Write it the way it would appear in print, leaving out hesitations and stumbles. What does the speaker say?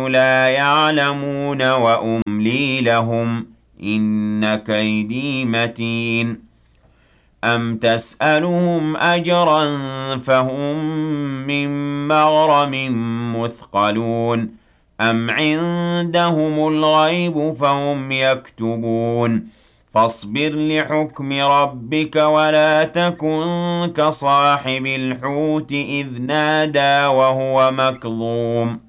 لَا يَعْلَمُونَ وَأُمْلِي لَهُمْ ۚ إِنَّ كَيْدِي مَتِينٌ أَمْ تَسْأَلُهُمْ أَجْرًا فَهُم مِّن مَّغْرَمٍ مُّثْقَلُونَ أَمْ عِندَهُمُ الْغَيْبُ فَهُمْ يَكْتُبُونَ فَاصْبِرْ لِحُكْمِ رَبِّكَ وَلَا تَكُن كَصَاحِبِ الْحُوتِ إِذْ نَادَىٰ وَهُوَ مَكْظُومٌ